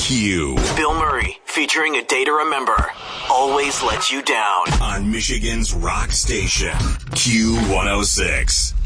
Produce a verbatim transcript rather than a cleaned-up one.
Q. Bill Murray, featuring A Day to Remember, Always Let You Down. On Michigan's rock station, Q one oh six.